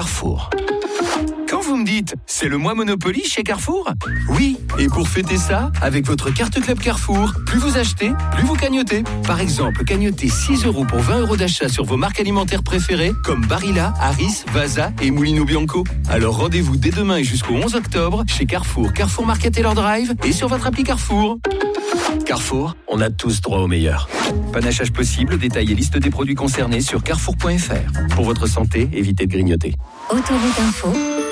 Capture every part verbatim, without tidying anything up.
Carrefour. Quand vous me dites « c'est le mois Monopoly chez Carrefour », oui, et pour fêter ça, avec votre carte Club Carrefour, plus vous achetez, plus vous cagnotez. Par exemple, cagnotez six euros pour vingt euros d'achat sur vos marques alimentaires préférées, comme Barilla, Harris, Vasa et Mulino Bianco. Alors rendez-vous dès demain et jusqu'au onze octobre chez Carrefour, Carrefour Market et leur Drive et sur votre appli Carrefour. Carrefour, on a tous droit au meilleur. Panachage possible, détail et liste des produits concernés sur carrefour point f r. Pour votre santé, évitez de grignoter. Autoroute Info.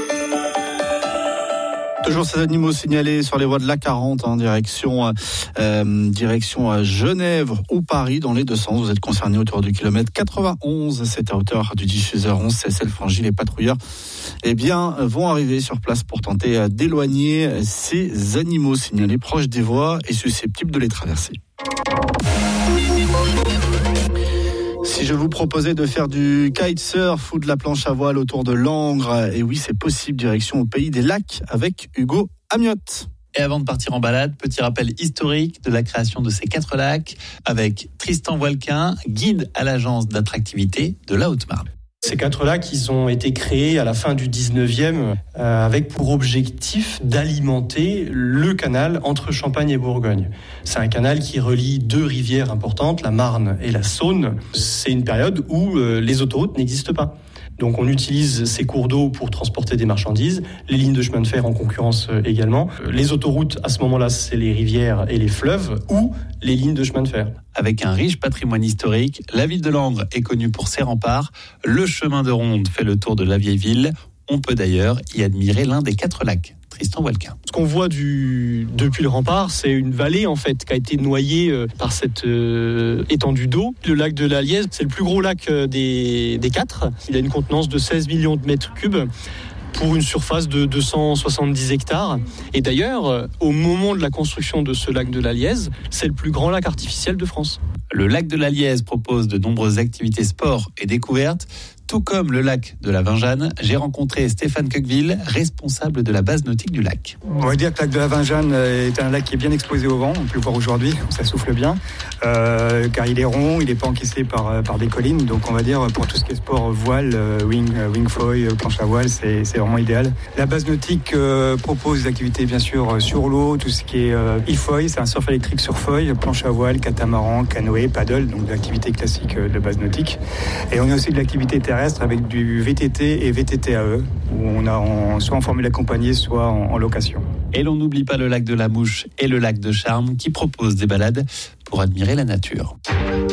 Toujours ces animaux signalés sur les voies de l'A quarante, hein, direction, euh, direction Genève ou Paris, dans les deux sens. Vous êtes concernés autour du kilomètre quatre-vingt-onze. C'est à hauteur du diffuseur onze C S L Frangy. Les patrouilleurs eh bien, vont arriver sur place pour tenter d'éloigner ces animaux signalés proches des voies et susceptibles de les traverser. Si je vous proposais de faire du kitesurf ou de la planche à voile autour de Langres, et oui, c'est possible, direction au pays des lacs avec Hugo Amiotte. Et avant de partir en balade, petit rappel historique de la création de ces quatre lacs avec Tristan Voilquin, guide à l'agence d'attractivité de la Haute-Marne. Ces quatre lacs, ils ont été créés à la fin du dix-neuvième euh, avec pour objectif d'alimenter le canal entre Champagne et Bourgogne. C'est un canal qui relie deux rivières importantes, la Marne et la Saône. C'est une période où euh, les autoroutes n'existent pas. Donc on utilise ces cours d'eau pour transporter des marchandises, les lignes de chemin de fer en concurrence également. Les autoroutes, à ce moment-là, c'est les rivières et les fleuves ou les lignes de chemin de fer. Avec un riche patrimoine historique, la ville de Langres est connue pour ses remparts. Le chemin de ronde fait le tour de la vieille ville. On peut d'ailleurs y admirer l'un des quatre lacs. Tristan Voilquin. Ce qu'on voit du, depuis le rempart, c'est une vallée en fait qui a été noyée euh, par cette euh, étendue d'eau. Le lac de la Lièze, c'est le plus gros lac euh, des, des quatre. Il a une contenance de seize millions de mètres cubes pour une surface de deux cent soixante-dix hectares. Et d'ailleurs, euh, au moment de la construction de ce lac de la Lièze, c'est le plus grand lac artificiel de France. Le lac de la Lièze propose de nombreuses activités sport et découvertes. Tout comme le lac de la Vingeanne, j'ai rencontré Stéphane Coqueville, responsable de la base nautique du lac. On va dire que le lac de la Vingeanne est un lac qui est bien exposé au vent. On peut le voir aujourd'hui, ça souffle bien, euh, car il est rond, il n'est pas encaissé par, par des collines. Donc on va dire pour tout ce qui est sport voile, wing, wingfoil, planche à voile, c'est, c'est vraiment idéal. La base nautique euh, propose des activités bien sûr sur l'eau, tout ce qui est euh, e-foil, c'est un surf électrique sur feuille, planche à voile, catamaran, canoë, paddle, donc de l'activité classique de base nautique. Et on a aussi de l'activité terrestre avec du V T T et V T T A E, où on a en, soit en formule accompagnée, soit en, en location. Et l'on n'oublie pas le lac de la Mouche et le lac de Charme qui proposent des balades pour admirer la nature.